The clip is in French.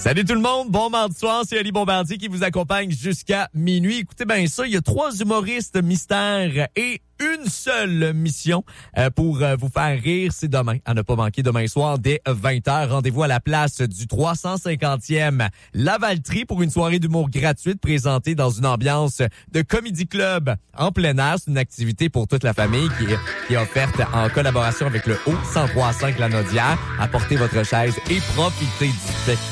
Salut tout le monde, bon mardi soir, c'est Ali Bombardier qui vous accompagne jusqu'à minuit. Écoutez bien ça, il y a 3 humoristes mystères et une seule mission pour vous faire rire. C'est demain, à ne pas manquer, demain soir dès 20h. Rendez-vous à la place du 350e Lavaltrie pour une soirée d'humour gratuite présentée dans une ambiance de Comedy Club en plein air. C'est une activité pour toute la famille qui est offerte en collaboration avec le Haut 103.5 La Naudière. Apportez votre chaise et profitez du fait.